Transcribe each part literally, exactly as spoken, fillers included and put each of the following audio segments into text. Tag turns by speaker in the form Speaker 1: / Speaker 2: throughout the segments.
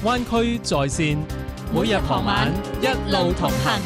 Speaker 1: 灣區在線，
Speaker 2: 每日傍晚一路同行。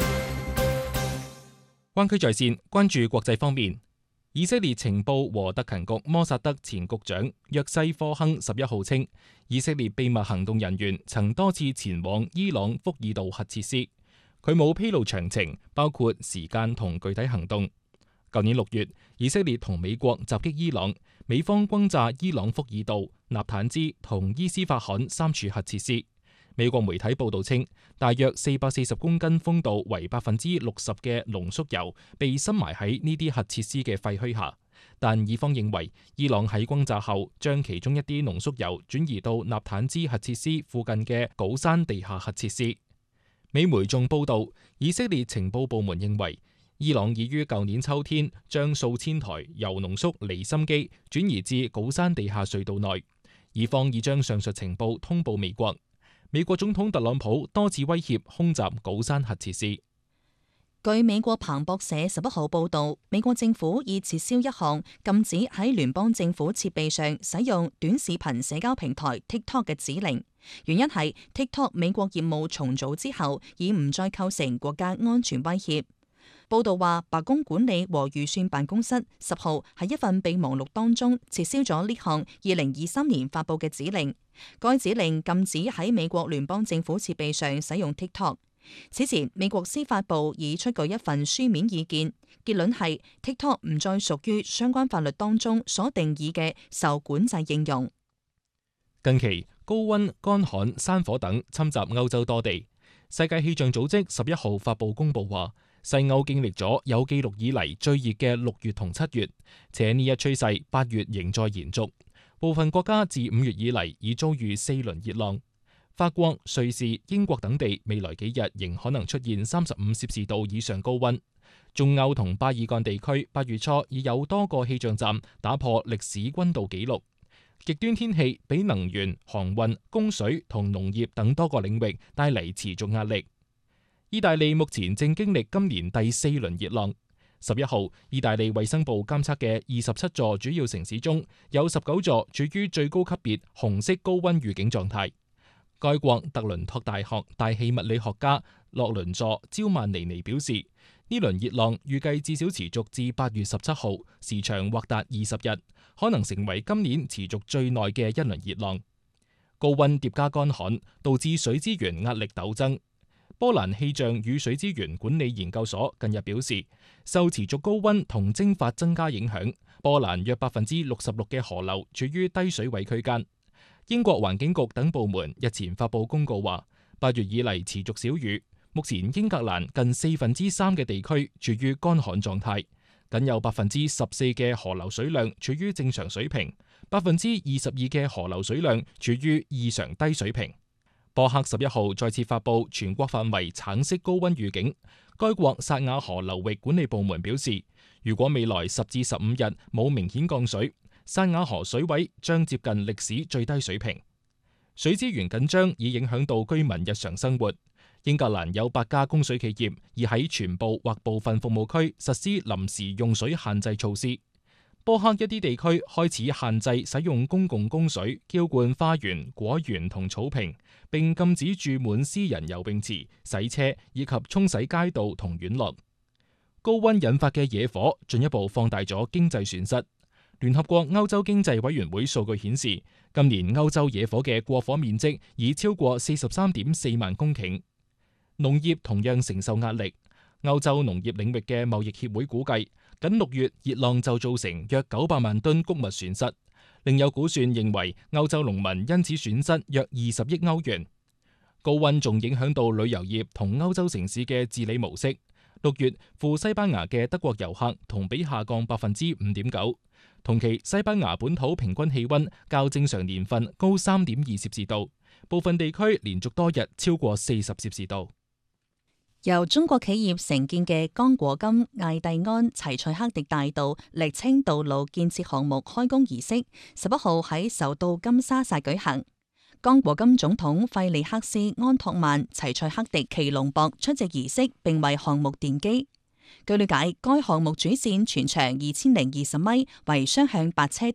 Speaker 3: 灣區在線關注國際方面，以色列情報和特勤局摩薩德前局長約西科亨十一號稱，以色列秘密行動人員曾多次前往伊朗福爾道核設施，佢冇披露詳情，包括時間同具體行動。舊年六月，以色列同美國襲擊伊朗，美方轟炸伊朗福爾道、納坦茲同伊斯法罕三處核設施。美國媒體報道稱，大約四百四十公斤豐度為百分之六十嘅濃縮鈾被深埋喺呢啲核設施嘅廢墟下，但以方認為伊朗喺轟炸後將其中一啲濃縮鈾轉移到納坦茲核設施附近嘅古山地下核設施。美媒仲報道，以色列情報部門認為，伊朗已於舊年秋天將數千台鈾濃縮離心機轉移至古山地下隧道內，以方已將上述情報通報美國。美國總統特朗普多次威脅空襲古山核設施。
Speaker 2: 據美國彭博社十一號報道，美國政府已撤銷一項禁止喺聯邦政府設備上使用短視頻社交平台 TikTok 嘅指令，原因係 TikTok 美國業務重組之後已唔再構成國家安全威脅。報道話，白宮管理和預算辦公室十號喺一份備忘錄當中撤銷咗呢項二零二三年發佈嘅指令。該指令禁止喺美國聯邦政府設備上使用 TikTok。此前，美國司法部已出具一份書面意見，結論係 TikTok 唔再屬於相關法律當中所定義嘅受管制應用。
Speaker 3: 近期高溫、乾旱、山火等侵襲歐洲多地，世界氣象組織十一號發佈公佈話，西歐經歷咗有記錄以嚟最熱嘅六月同七月，且呢一趨勢八月仍在延續。部分國家自五月以嚟已遭遇四輪熱浪，法國、瑞士、英國等地未來幾日仍可能出現三十五攝氏度以上高溫。中歐同巴爾幹地區八月初已有多個氣象站打破歷史溫度紀錄。極端天氣俾能源、航運、供水同農業等多個領域帶嚟持續壓力。意大利目前正經歷今年第四輪熱浪。十一號，意大利衛生部監測嘅二十七座主要城市中，有十九座處於最高級別紅色高溫預警狀態。該國特倫托大學大氣物理學家洛倫佐焦曼尼尼表示，呢輪熱浪預計至少持續至八月十七號，時長或達二十日，可能成為今年持續最耐嘅一輪熱浪。高溫疊加乾旱，導致水資源壓力陡增。波蘭氣象與水資源管理研究所近日表示，受持續高溫同蒸發增加影響，波蘭約百分之六十六嘅河流處於低水位區間。英國環境局等部門日前發布公告話，八月以嚟持續少雨，目前英格蘭近四分之三嘅地區處於乾旱狀態，僅有百分之十四嘅河流水量處於正常水平，百分之二十二嘅河流水量處於異常低水平。波克十一號再次發布全國範圍橙色高溫預警。該國薩瓦河流域管理部門表示，如果未來十至十五日冇明顯降水，薩瓦河水位將接近歷史最低水平。水資源緊張已影響到居民日常生活。英格蘭有八家供水企業已喺全部或部分服務區實施臨時用水限制措施。波克一啲地區開始限制使用公共供水澆灌花園、果園同草坪，並禁止注滿私人游泳池、洗車以及沖洗街道同院落。高溫引發嘅野火進一步放大咗經濟損失。聯合國歐洲經濟委員會數據顯示，今年歐洲野火嘅過火面積已超過四十三點四萬公頃。農業同樣承受壓力。歐洲農業領域嘅貿易協會估計，僅六月熱浪就造成約九百萬噸穀物損失。另有估算認為，歐洲農民因此損失約二十億歐元。高溫仲影響到旅遊業同歐洲城市嘅治理模式。六月赴西班牙嘅德國遊客同比下降百分之五點九。同期西班牙本土平均氣溫較正常年份高三點二攝氏度，部分地區連續多日超過四十攝氏度。
Speaker 2: 由中國企業承建嘅剛果金艾蒂安齊塞克迪大道瀝青道路建設項目開工儀式十一號喺首都金沙薩舉行。剛果金總統費利克斯安托曼齊塞克迪奇隆博出席儀式，並為項目奠基。據了解，該項目主線全長二千零二十米，為雙向八車道，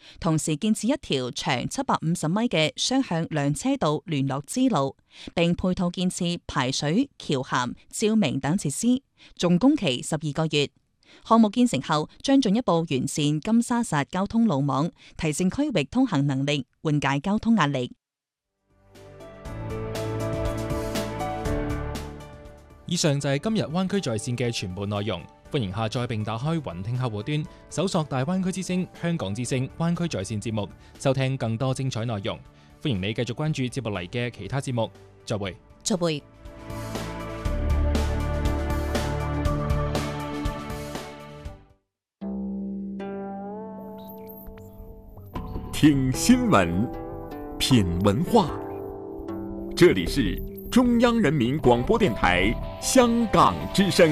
Speaker 2: 同時建設一條長七百五十米嘅雙向兩車道聯絡支路，並配套建設排水、橋涵、照明等設施，總工期十二個月。項目建成後，將進一步完善金沙薩交通路網，提升區域通行能力，緩解交通壓力。
Speaker 3: 以上就係今日灣區在線嘅全部內容，歡迎下載並打開雲聽客戶端，搜索大灣區之聲、香港之聲、灣區在線節目，收聽更多精彩內容。歡迎你繼續關注接落嚟嘅其他節目，再會。
Speaker 2: 再會。
Speaker 1: 聽新聞，品文化，這裡是中央人民廣播電台香港之聲。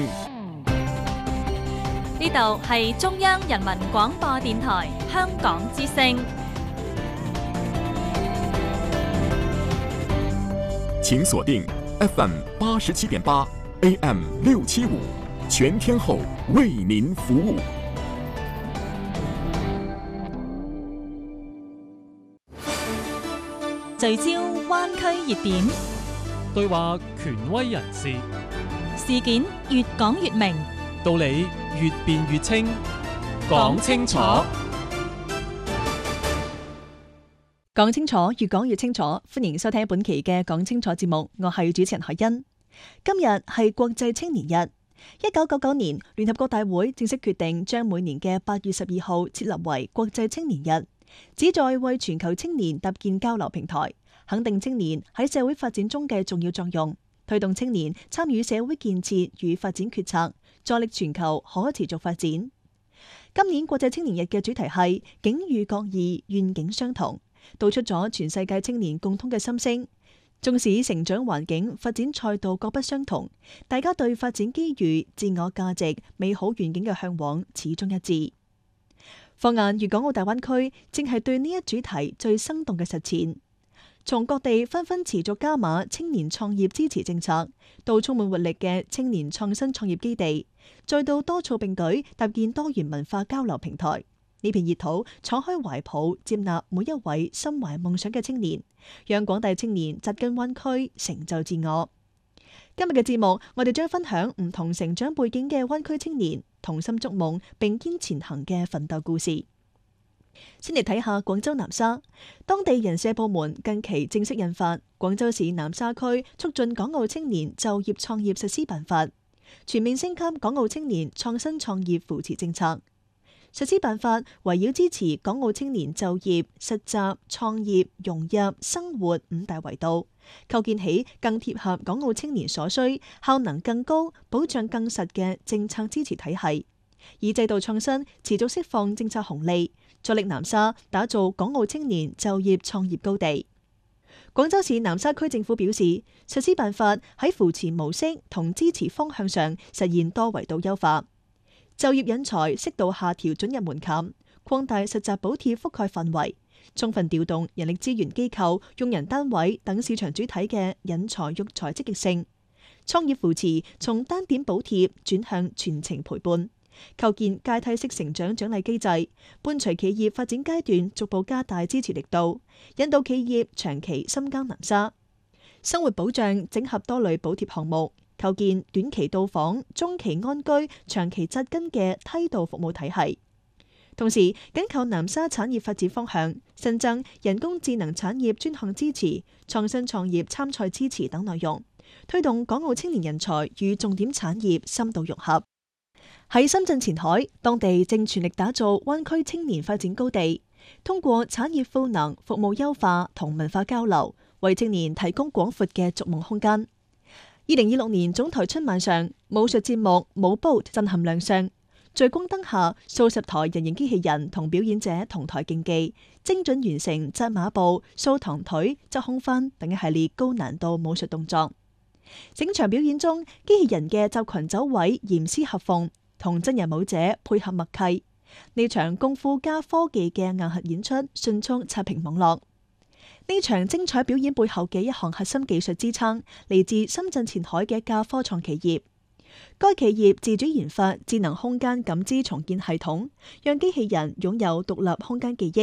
Speaker 4: 呢度係中央人民廣播電台香港之聲。
Speaker 1: 請鎖定 F M 八十七點八 A M 六七五，全天候為您服務。
Speaker 4: 聚焦灣區熱點，
Speaker 5: 對話權威人士，
Speaker 4: 事件越講越明，
Speaker 5: 道理越辯越清，講清楚，
Speaker 6: 講清楚，越講越清楚。歡迎收聽本期嘅講清楚節目，我係主持人海欣。今日係國際青年日。一九九九年，聯合國大會正式決定將每年嘅八月十二號設立為國際青年日，旨在為全球青年搭建交流平台，肯定青年喺社會發展中嘅重要作用，推動青年參與社會建設與發展決策，助力全球可持續發展。今年國際青年日嘅主題係境遇各異，願景相同，道出咗全世界青年共通嘅心聲。縱使成長環境、發展賽道各不相同，大家對發展機遇、自我價值、美好願景嘅向往始終一致。放眼粵港澳大灣區，正係對呢一主題最生動嘅實踐。從各地紛紛持續加碼青年創業支持政策，到充滿活力嘅青年創新創業基地，再到多措並舉搭建多元文化交流平台，呢片熱土敞開懷抱，接納每一位心懷夢想嘅青年，讓廣大青年扎根灣區，成就自我。今日嘅節目，我哋將分享唔同成長背景嘅灣區青年同心築夢並肩前行嘅奮鬥故事。先嚟睇下廣州南沙，當地人社部門近期正式印發《廣州市南沙區促進港澳青年就業創業實施辦法》，全面升級港澳青年創新創業扶持政策。實施辦法圍繞支持港澳青年就業、實習、創業、融入、生活五大維度，構建起更貼合港澳青年所需、效能更高、保障更實嘅政策支持體系，以制度創新持續釋放政策紅利，助力南沙打造港澳青年就業創業高地。廣州市南沙區政府表示，實施辦法喺扶持模式同支持方向上實現多維度優化。就業引才適度下調准入門檻，擴大實習補貼覆蓋範圍，充分調動人力資源機構、用人單位等市場主體嘅引才育才積極性。創業扶持從單點補貼轉向全程陪伴，構建階梯式成長獎勵機制，伴隨企業發展階段逐步加大支持力度，引導企業長期深耕南沙。生活保障整合多類補貼項目，構建短期到訪、中期安居、長期扎根嘅梯度服務體系。同時，緊扣南沙產業發展方向，新增人工智能產業專項支持、創新創業參賽支持等內容，推動港澳青年人才與重點產業深度融合。喺深圳前海，當地正全力打造灣區青年發展高地，通過產業賦能、服務優化同文化交流，為青年提供廣闊嘅逐夢空間。二零二六年總台春晚上，武術節目舞 boat 震撼亮相，聚光燈下，數十台人形機器人同表演者同台競技，精準完成紮馬步、掃堂腿、側空翻等一系列高難度武術動作。整場表演中，機器人嘅集群走位嚴絲合縫，同真人舞者配合默契。呢場功夫加科技嘅硬核演出迅速刷屏網絡。呢場精彩表演背後嘅一項核心技術支撐嚟自深圳前海嘅一家科創企業。該企業自主研發智能空間感知重建系統，讓機器人擁有獨立空間記憶，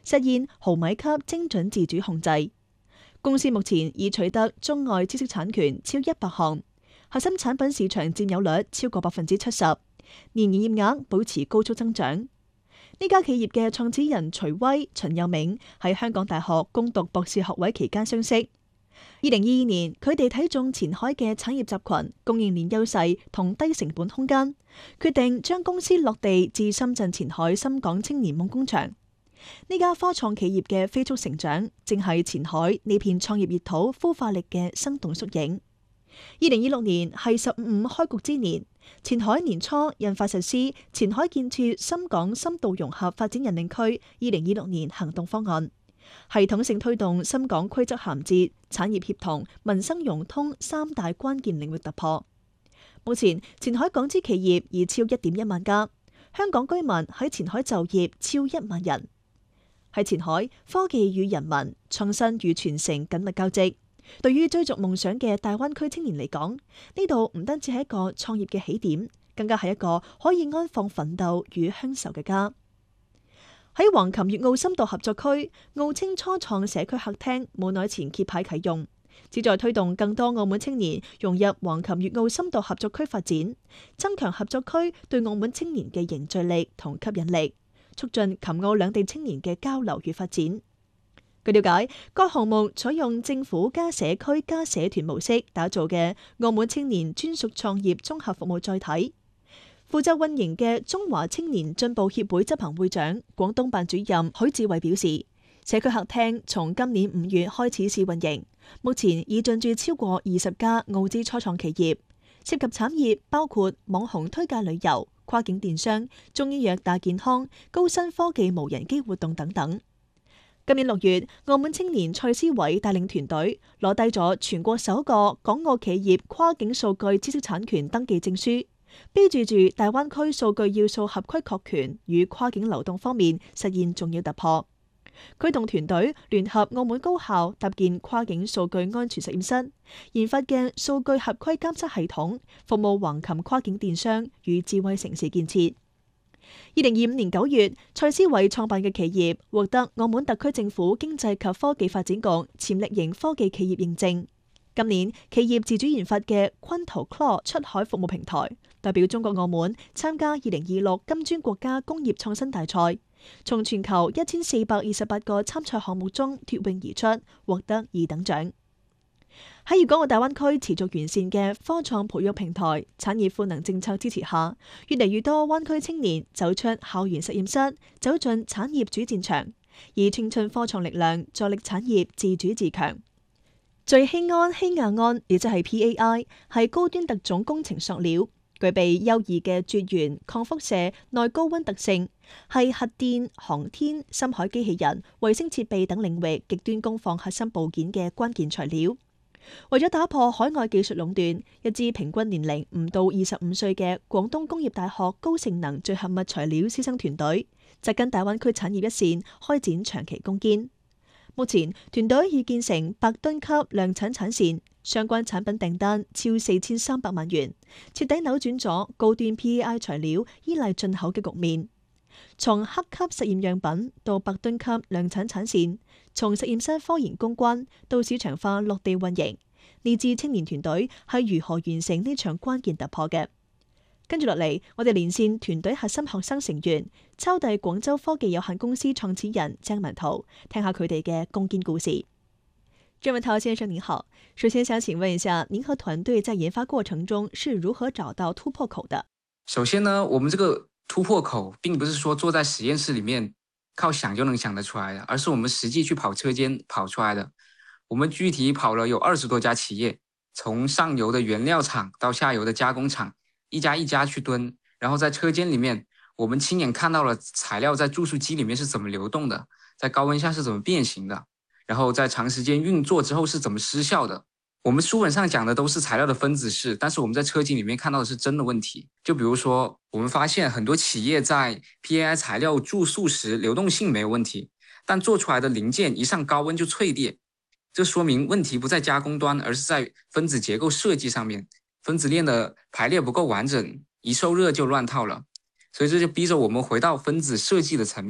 Speaker 6: 實現毫米級精準自主控制。公司目前已取得中外知識產權超一百項，核心產品市場佔有率超過百分之七十，年營業額保持高速增長。呢家企業嘅創始人徐威、秦佑銘喺香港大學攻讀博士學位期間相識。二零二二年，佢哋睇中前海嘅產業集群、供應鏈優勢同低成本空間，決定將公司落地至深圳前海深港青年夢工場。呢家科創企業嘅飛速成長，正係前海呢片創業熱土孵化力嘅生動縮影。二零二六年係十五五開局之年，前海年初印發實施《前海建設深港深度融合發展引領區二零二六年行動方案》，系統性推動深港規則銜接、產業協同、民生融通三大關鍵領域突破。目前前海港資企業已超一點一萬家，香港居民喺前海就業超一萬人。喺前海，科技與人民、創新與傳承緊密交織。對於追逐夢想嘅大灣區青年嚟講，呢度唔單止係一個創業嘅起點，更加係一個可以安放奮鬥與鄉愁嘅家。喺橫琴粵澳深度合作區，澳青初創社區客廳冇耐前揭牌啟用，旨在推動更多澳門青年融入橫琴粵澳深度合作區發展，增強合作區對澳門青年嘅凝聚力同吸引力，促進琴澳兩地青年嘅交流與發展。據了解，該項目採用政府加社區加社團模式打造嘅澳門青年專屬創業綜合服務載體。負責運營嘅中華青年進步協會執行會長、廣東辦主任許志偉表示，社區客廳從今年五月開始試運營，目前已進駐超過二十家澳資初創企業，涉及產業包括網紅推介旅遊、跨境電商、中醫藥大健康、高新科技無人機活動等等。今年六月，澳門青年蔡思偉帶領團隊攞低咗全國首個港澳企業跨境數據知識產權登記證書，標誌住大灣區數據要素合規確權與跨境流動方面實現重要突破。佢同團隊聯合澳門高校搭建跨境數據安全實驗室，研發嘅數據合規監測系統，服務橫琴跨境電商與智慧城市建設。二零二五年九月，蔡思偉創辦嘅企業獲得澳門特區政府經濟及科技發展局潛力型科技企業認證。今年，企業自主研發嘅昆圖 Claw 出海服務平台，代表中國澳門參加二零二六金磚國家工業創新大賽，從全球一千四百二十八個參賽項目中脫穎而出，獲得二等獎。喺粵港澳大灣區持續完善嘅科創培育平台、產業賦能政策支持下，越嚟越多灣區青年走出校園實驗室，走進產業主戰場，以青春科創力量助力產業自主自強。聚氰胺氰亞胺，亦即係 P A I， 係高端特種工程塑料，具備優異嘅絕緣、抗輻射、耐高溫特性，係核電、航天、深海機器人、衛星設備等領域極端工況核心部件嘅關鍵材料。為咗打破海外技術壟斷，一支平均年齡唔到二十五歲嘅廣東工業大學高性能聚合物材料師生團隊，扎根大灣區產業一線，開展長期攻堅。目前團隊已建成百噸級量產產線，相關產品訂單超四千三百萬元，徹底扭轉咗高端 P A I 材料依賴進口嘅局面。從黑級實驗樣品到百噸級量產產線，從實驗室科研攻關到市場化落地運營，呢支青年團隊係如何完成呢場關鍵突破嘅？跟住落嚟，我哋連線團隊核心學生成員，抄遞廣州科技有限公司創始人鄭文濤，聽下佢哋嘅攻堅故事。鄭文濤先生您好，首先想請問一下，您和團隊在研發過程中是如何找到突破口的？
Speaker 7: 首先呢，我們這個突破口並不是說坐在實驗室裡面靠想就能想得出來的，而是我們實際去跑車間跑出來的。我們具體跑了有二十多家企業，從上游的原料廠到下游的加工廠，一家一家去蹲，然後在車間裡面，我們親眼看到了材料在注塑機裡面是怎麼流動的，在高溫下是怎麼變形的，然後在長時間運作之後是怎麼失效的。我們書本上講的都是材料的分子式，但是我們在車間裡面看到的是真的問題。就比如說，我們發現很多企業在 P A I 材料注塑時流動性沒有問題，但做出來的零件一上高溫就脆裂，這說明問題不在加工端，而是在分子結構設計上面，分子鏈的排列不夠完整，一受熱就亂套了。所以這就逼着我們回到分子設計的層面，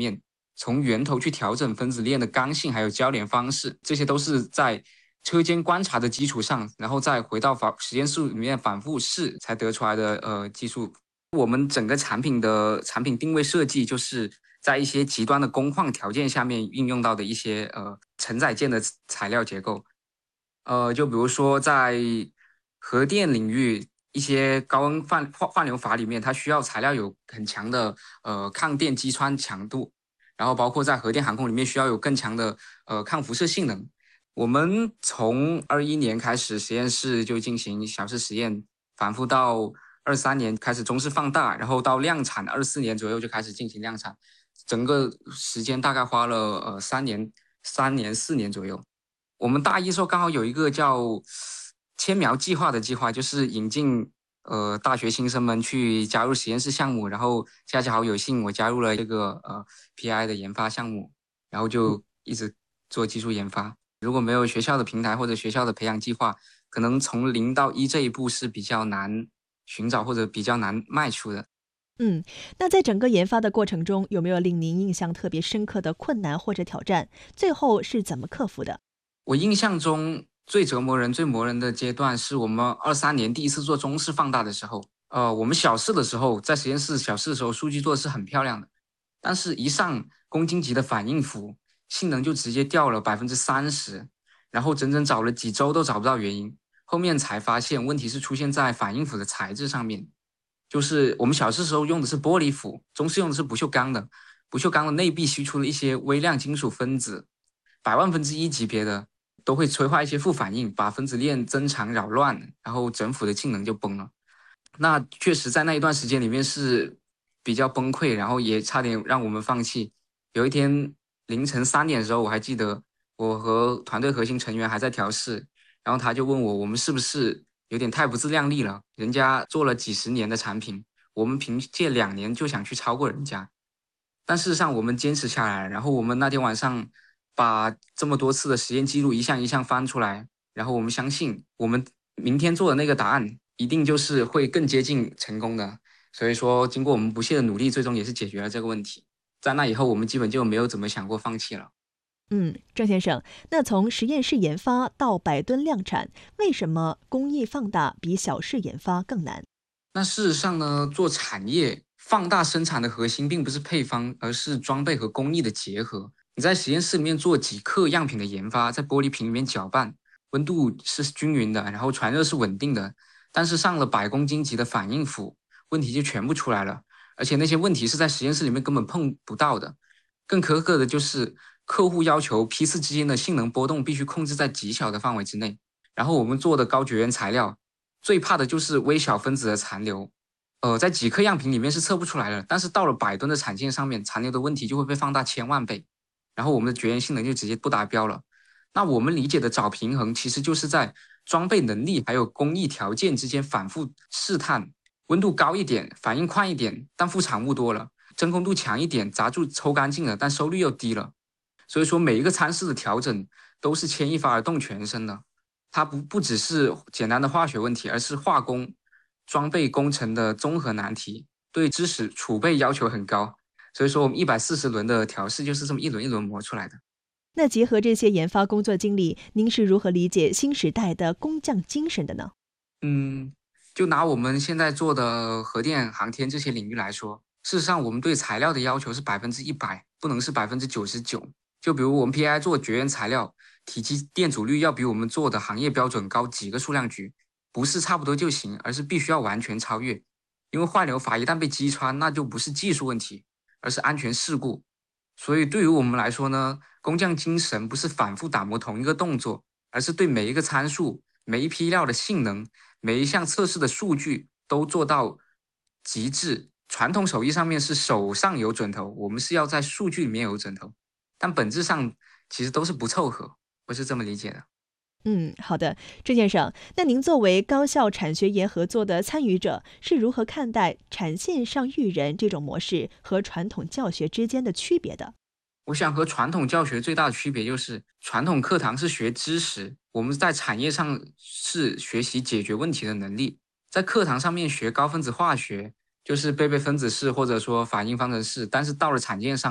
Speaker 7: 从源头去调整分子链的刚性还有交联方式，这些都是在车间观察的基础上，然后再回到实验室里面反复试才得出来的呃技术。我们整个产品的产品定位设计，就是在一些极端的工况条件下面运用到的一些呃承载件的材料结构。呃，就比如说在核电领域，一些高温换换流阀里面，它需要材料有很强的呃抗电击穿强度，然后包括在核电航空里面需要有更强的呃抗辐射性能。我们从二一年开始实验室就进行小式实验，反复到二三年开始中式放大，然后到量产二四年左右就开始进行量产，整个时间大概花了呃三年三年四年左右。我们大一时候刚好有一个叫千苗计划的计划，就是引进呃大学新生们去加入实验室项目，然后恰恰好有幸我加入了这个呃 P I 的研发项目，然后就一直做技术研发。如果没有学校的平台或者学校的培养计划，可能从零到一这一步是比较难寻找或者比较难迈出的。
Speaker 6: 嗯，那在整个研发的过程中，有没有令您印象特别深刻的困难或者挑战？最后是怎么克服的？
Speaker 7: 我印象中最折磨人、最磨人的阶段是我们二三年第一次做中式放大的时候。呃，我们小试的时候，在实验室小试的时候，数据做的是很漂亮的，但是一上公斤级的反应符，性能就直接掉了百分之三十，然后整整找了几周都找不到原因。后面才发现问题是出现在反应符的材质上面，就是我们小试时候用的是玻璃符，中式用的是不锈钢的，不锈钢的内壁吸出了一些微量金属分子，百万分之一级别的都会催化一些副反应，把分子链增长扰乱，然后整辅的性能就崩了。那确实在那一段时间里面是比较崩溃，然后也差点让我们放弃。有一天凌晨三点的时候，我还记得我和团队核心成员还在调试，然后他就问我，我们是不是有点太不自量力了？人家做了几十年的产品，我们凭借两年就想去超过人家。但事实上我们坚持下来，然后我们那天晚上把这么多次的实验记录一项一项翻出来，然后我们相信我们明天做的那个答案一定就是会更接近成功的。所以说经过我们不懈的努力，最终也是解决了这个问题。在那以后我们基本就没有怎么想过放弃了。
Speaker 6: 嗯，郑先生，那从实验室研发到百吨量产，为什么工艺放大比小试研发更难？
Speaker 7: 那事实上呢，做产业放大生产的核心并不是配方，而是装备和工艺的结合。你在实验室里面做几克样品的研发，在玻璃瓶里面搅拌，温度是均匀的，然后传热是稳定的，但是上了百公斤级的反应符，问题就全部出来了，而且那些问题是在实验室里面根本碰不到的。更苛刻的就是客户要求批次之间的性能波动必须控制在极小的范围之内，然后我们做的高绝缘材料最怕的就是微小分子的残留，呃，在几克样品里面是测不出来的，但是到了百吨的产线上面，残留的问题就会被放大千万倍，然后我们的绝缘性能就直接不达标了。那我们理解的找平衡，其实就是在装备能力还有工艺条件之间反复试探，温度高一点，反应快一点，但副产物多了；真空度强一点，砸铸抽干净了，但收率又低了。所以说每一个参数的调整都是牵一发而动全身的，它不不只是简单的化学问题，而是化工、装备工程的综合难题，对知识储备要求很高。所以说我们一百四十轮的调试就是这么一轮一轮磨出来的。
Speaker 6: 那结合这些研发工作经历，您是如何理解新时代的工匠精神的呢？
Speaker 7: 嗯，就拿我们现在做的核电、航天这些领域来说，事实上我们对材料的要求是百分之一百，不能是百分之九十九。就比如我们 P I 做绝缘材料，体积电阻率要比我们做的行业标准高几个数量级，不是差不多就行，而是必须要完全超越。因为换流阀一旦被击穿，那就不是技术问题，而是安全事故。所以对于我们来说呢，工匠精神不是反复打磨同一个动作，而是对每一个参数、每一批料的性能、每一项测试的数据都做到极致。传统手艺上面是手上有准头，我们是要在数据里面有准头，但本质上其实都是不凑合，我是这么理解的。
Speaker 6: 嗯，好的，郑先生，那您作为高校产学研合作的参与者，是如何看待产线上育人这种模式和传统教学之间的区别的？
Speaker 7: 我想和传统教学最大的区别就是，传统课堂是学知识，我们在产业上是学习解决问题的能力。在课堂上面学高分子化学，就是背背分子式或者说反应方程式，但是到了产线上，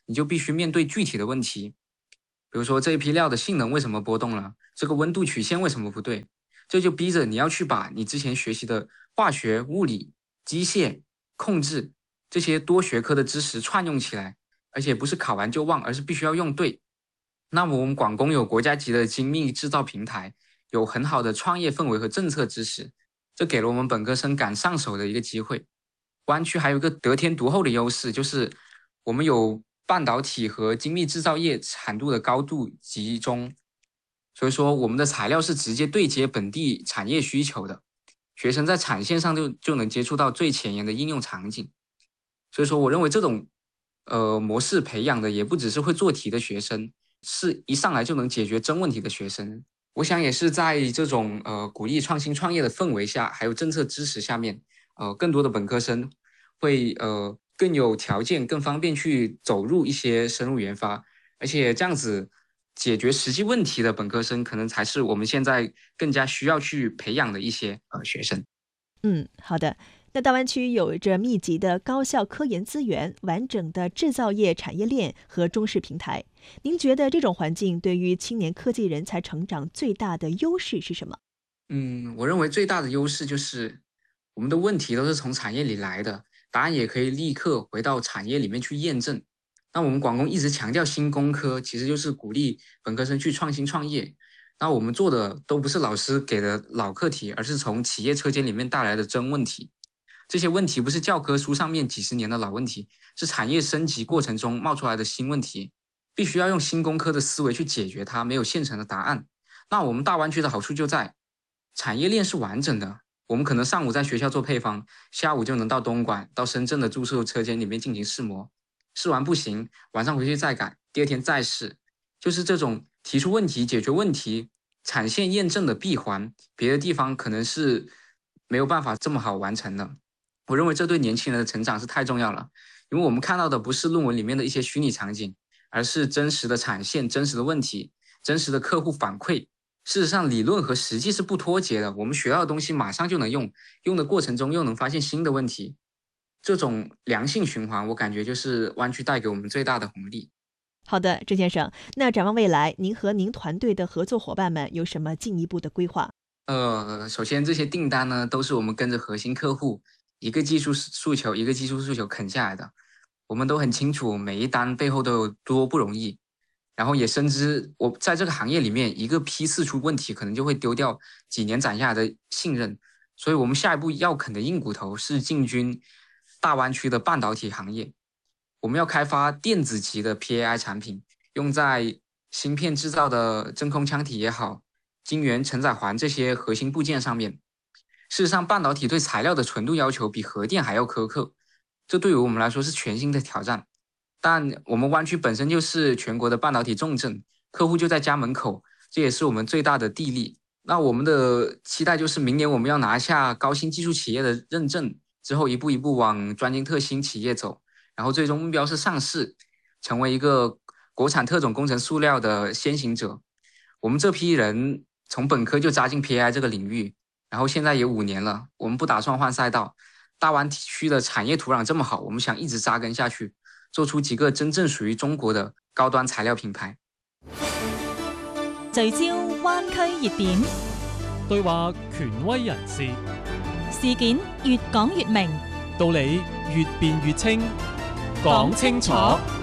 Speaker 7: 你就必须面对具体的问题，比如说这一批料的性能为什么波动了，这个温度曲线为什么不对，这就逼着你要去把你之前学习的化学、物理、机械、控制这些多学科的知识串用起来，而且不是考完就忘，而是必须要用对。那么我们广工有国家级的精密制造平台，有很好的创业氛围和政策支持，这给了我们本科生赶上手的一个机会。湾区还有一个得天独厚的优势，就是我们有半导体和精密制造业产度的高度集中，所以说我们的材料是直接对接本地产业需求的，学生在产线上就就能接触到最前沿的应用场景。所以说我认为这种呃模式培养的也不只是会做题的学生，是一上来就能解决真问题的学生。我想也是在这种呃鼓励创新创业的氛围下，还有政策支持下面，呃更多的本科生会呃更有条件更方便去走入一些生物研发，而且这样子解决实际问题的本科生可能才是我们现在更加需要去培养的一些呃学生。
Speaker 6: 嗯，好的。那大湾区有着密集的高校科研资源、完整的制造业产业链和中式平台，您觉得这种环境对于青年科技人才成长最大的优势是什么？
Speaker 7: 嗯，我认为最大的优势就是我们的问题都是从产业里来的，答案也可以立刻回到产业里面去验证。那我们广工一直强调新工科，其实就是鼓励本科生去创新创业。那我们做的都不是老师给的老课题，而是从企业车间里面带来的真问题。这些问题不是教科书上面几十年的老问题，是产业升级过程中冒出来的新问题，必须要用新工科的思维去解决它，没有现成的答案。那我们大湾区的好处就在产业链是完整的，我们可能上午在学校做配方，下午就能到东莞、到深圳的注塑车间里面进行试模，试完不行，晚上回去再改，第二天再试，就是这种提出问题、解决问题、产线验证的闭环，别的地方可能是没有办法这么好完成的。我认为这对年轻人的成长是太重要了，因为我们看到的不是论文里面的一些虚拟场景，而是真实的产线、真实的问题、真实的客户反馈。事实上，理论和实际是不脱节的，我们学到的东西马上就能用，用的过程中又能发现新的问题，这种良性循环，我感觉就是湾区带给我们最大的红利。
Speaker 6: 好的，郑先生，那展望未来，您和您团队的合作伙伴们有什么进一步的规划？
Speaker 7: 呃，首先这些订单呢，都是我们跟着核心客户一个技术诉求一个技术诉求啃下来的，我们都很清楚每一单背后都有多不容易，然后也深知我在这个行业里面一个批次出问题可能就会丢掉几年攒下来的信任，所以我们下一步要啃的硬骨头是进军大湾区的半导体行业。我们要开发电子级的 P A I 产品，用在芯片制造的真空腔体也好，晶圆承载环这些核心部件上面。事实上，半导体对材料的纯度要求比核电还要苛刻，这对于我们来说是全新的挑战。但我们湾区本身就是全国的半导体重镇，客户就在家门口，这也是我们最大的地利。那我们的期待就是明年我们要拿下高新技术企业的认证，之后一步一步往专精特新企业走，然后最终目标是上市，成为一个国产特种工程塑料的先行者。我们这批人从本科就扎进 P A I 这个领域，然后现在也五年了，我们不打算换赛道。大湾区的产业土壤這麼好，我們想一直扎根下去，做出幾個真正屬於中國的高端材料品牌。
Speaker 4: 聚焦灣區熱點，
Speaker 5: 對話權威人士，
Speaker 4: 事件越講越明，
Speaker 5: 道理越辯越清，講清楚。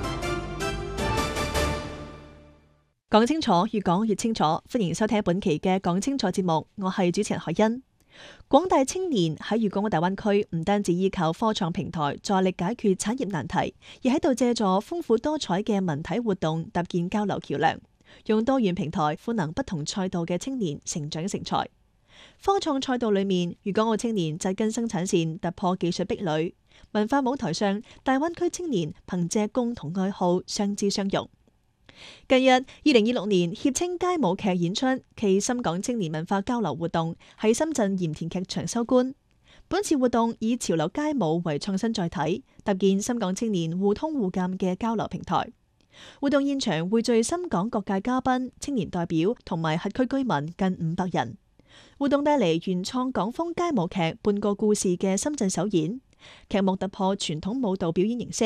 Speaker 6: 講清楚，越講越清楚。歡迎收聽本期嘅講清楚節目，我係主持人海欣。廣大青年喺粵港澳大灣區唔單止依靠科創平台助力解決產業難題，而喺度借助豐富多彩嘅文體活動搭建交流橋梁，用多元平台賦能不同賽道嘅青年成長成才。科創賽道裏面，粵港澳青年紮根生產線，突破技術壁壘；文化舞台上，大灣區青年憑借共同愛好相知相融。近日，二零二六年協青街舞劇演出暨深港青年文化交流活動喺深圳鹽田劇場收官。本次活動以潮流街舞為創新載體，搭建深港青年互通互鑑嘅交流平台。活動現場匯聚深港各界嘉賓、青年代表同埋轄區居民近五百人。活動帶嚟原創港風街舞劇《半個故事》嘅深圳首演，劇目突破傳統舞蹈表演形式，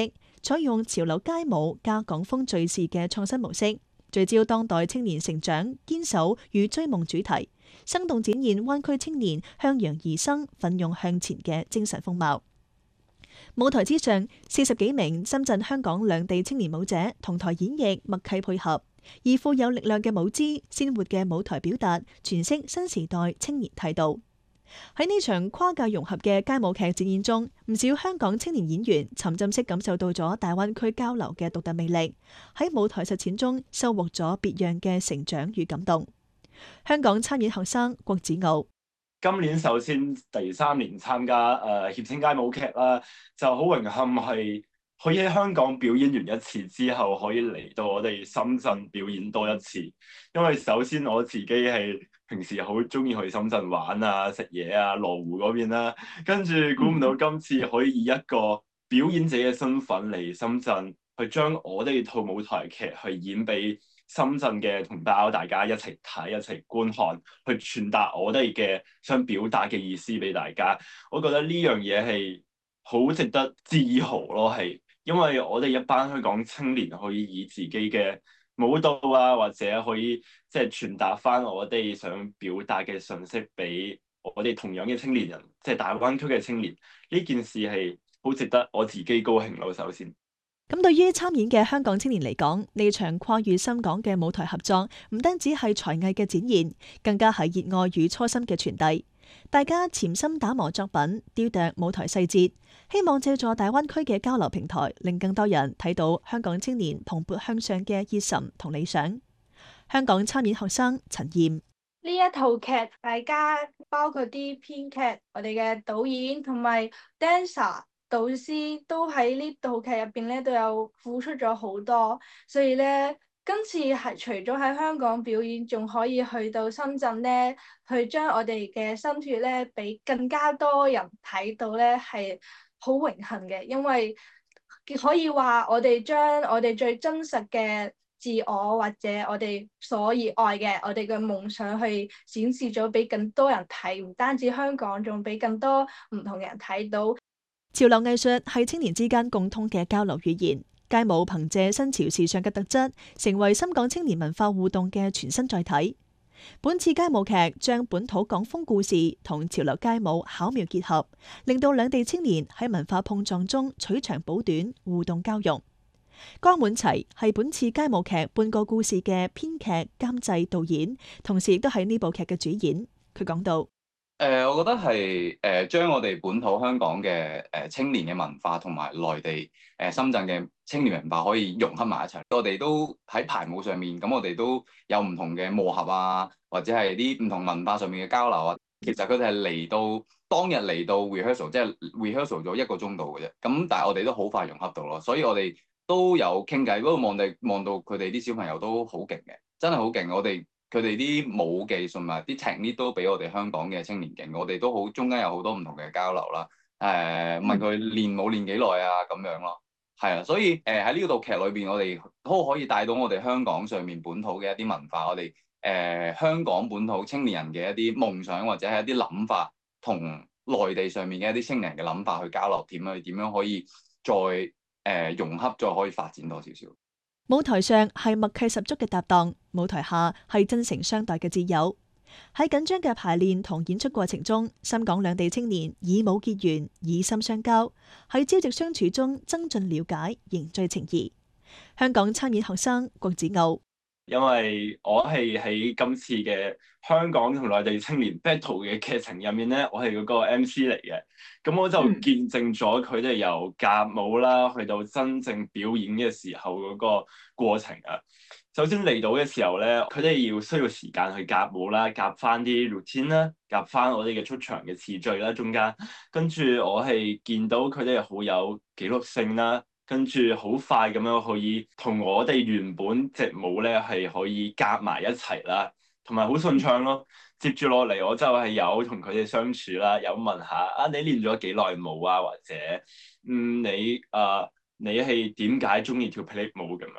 Speaker 6: 採用潮流街舞加港風敘事嘅創新模式，聚焦當代青年成長、堅守與追夢主題，生動展現灣區青年向陽而生、奮勇向前嘅精神風貌。舞台之上，四十幾名深圳、香港兩地青年舞者同台演繹，默契配合，以富有力量嘅舞姿、鮮活嘅舞台表達，詮釋新時代青年態度。喺呢場跨界融合嘅街舞劇展演中，唔少香港青年演員沉浸式感受到咗大灣區交流嘅獨特魅力，喺舞台實踐中收穫咗別樣嘅成長與感動。香港參演學生郭子傲，
Speaker 8: 今年首先第三年參加誒協青街舞劇啦，就好榮幸係可以喺香港表演完一次之後，可以嚟到我哋深圳表演多一次。因為首先我自己係平時好中意去深圳玩啊、食嘢啊、羅湖嗰邊啦，跟住估唔到今次可以以一個表演者嘅身份嚟深圳，去將我哋套舞台劇去演俾深圳嘅同胞，大家一齊睇、一齊觀看，去傳達我哋嘅想表達嘅意思俾大家。我覺得呢樣嘢係好值得自豪咯，係因為我哋一班香港青年可以以自己嘅舞蹈啊，或者可以即係傳達翻我哋想表達嘅信息俾我哋同樣嘅青年人，即係大灣區嘅青年。呢件事係好值得我自己高興咯。首先，
Speaker 6: 咁對於參演嘅香港青年嚟講，呢場跨越深港嘅舞台合作，唔單止係才藝嘅展現，更加係熱愛與初心嘅傳遞。大家潛心打磨作品，雕琢舞台細節，希望借助大灣區嘅交流平台，令更多人睇到香港青年蓬勃向上嘅熱忱同理想。香港參演學生陳燕，
Speaker 9: 呢一套劇，大家包括啲編劇、我哋嘅導演同埋 dancer 導師都喺呢套劇入邊咧都有付出咗好多，所以咧今次係除咗喺香港表演，仲可以去到深圳咧，去將我哋嘅心血咧俾更加多人睇到咧，係好榮幸嘅，因為可以話我哋將我哋最真實嘅自我或者我哋所熱愛嘅我哋嘅夢想去展示咗俾更多人睇，唔單止香港，仲俾更多唔同嘅人睇到。
Speaker 6: 潮流藝術係青年之間共通嘅交流語言。街舞憑借新潮時尚嘅特質，成為深港青年文化互動嘅全新載體。本次街舞劇將本土港風故事同潮流街舞巧妙結合，令到兩地青年喺文化碰撞中取長補短，互動交融。江滿齊係本次街舞劇半個故事嘅編劇、監製、導演，同時亦都係呢部劇嘅主演。佢講到：誒、
Speaker 10: 呃，我覺得係誒將我哋本土香港嘅誒、呃、青年嘅文化同埋內地誒、呃、深圳嘅青年文化可以融合埋一齊。我哋都喺排舞上面，咁我哋都有唔同嘅磨合啊，或者係啲唔同文化上面嘅交流啊。其實佢哋係嚟到當日嚟到 rehearsal，即係 rehearsal 咗一個鐘度嘅啫。咁但係我哋都好快融合到咯，所以我哋都有傾偈。嗰度望地望到佢哋啲小朋友都好勁嘅，真係好勁。我哋佢哋啲舞技同埋啲 technique 都比我哋香港嘅青年勁。我哋都好中間有好多唔同嘅交流啦。誒、呃、問佢練舞練幾耐啊咁樣咯。係啊，所以誒喺呢套劇裏邊，我哋都可以帶到我哋香港上面本土嘅一啲文化，我哋誒、呃、香港本土青年人嘅一啲夢想或者係一啲諗法，同內地上面嘅一啲青年人嘅諗法去交流，點樣點樣可以再誒、呃、融合，再可以發展多少少。
Speaker 6: 舞台上係默契十足嘅搭檔，舞台下係真誠相待嘅摯友。喺緊張嘅排練同演出過程中，深港兩地青年以舞結緣，以心相交，喺朝夕相處中增進了解，凝聚情誼。香港參演學生郭子傲，
Speaker 8: 因為我係喺今次嘅香港同內地青年 battle 嘅劇情入面咧，我係嗰個 M C 嚟嘅，咁我就見證咗佢哋由夾舞啦，去到真正表演嘅時候嗰個過程啊。首先嚟到嘅時候咧，佢哋要需要時間去夾舞啦，夾翻啲 routine 啦，夾翻我哋嘅出場嘅次序啦，中間跟住我係見到佢哋好有紀律性啦，跟住好快咁樣可以同我哋原本隻舞咧係可以夾埋一齊啦，同埋好順暢咯。接住落嚟，我就係有同佢哋相處啦，有問下啊，你練咗幾耐舞啊，或者嗯你啊、呃、你係點解中意跳霹靂舞咁樣？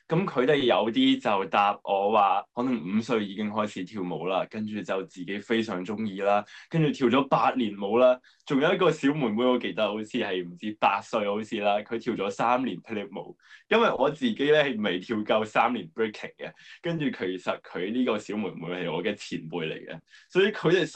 Speaker 8: 咁佢哋有啲就答我話，可能五歲已經開始跳舞啦，跟住就自己非常中意啦，跟住跳咗八年舞啦。仲有一個小妹妹，我記得好似係唔知八歲好似啦，佢跳咗三年霹靂舞。因為我自己咧係未跳夠三年 breaking 嘅，跟住其實佢呢個小妹妹係我嘅前輩嚟嘅，所以佢哋